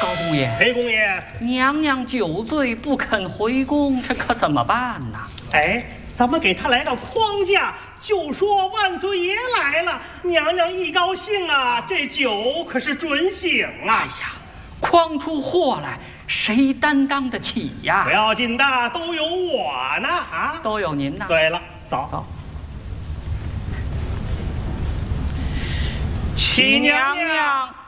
高公爷， 裴公爷， 娘娘酒醉不肯回宫，这可怎么办呢？ 哎，咱们给他来个框架，就说万岁爷来了，娘娘一高兴啊，这酒可是准醒啊！ 哎呀，诓出祸来，谁担当得起呀？ 不要紧的，都有我呢啊！ 都有您呢。 对了，走走。 启娘娘。